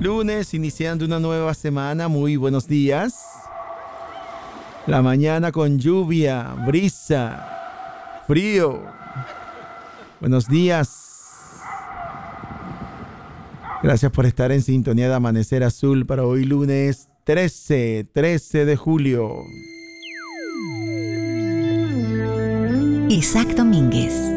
Lunes, iniciando una nueva semana. Muy buenos días. La mañana con lluvia, brisa, frío. Buenos días. Gracias por estar en sintonía de Amanecer Azul para hoy lunes 13 de julio. Isaac Domínguez.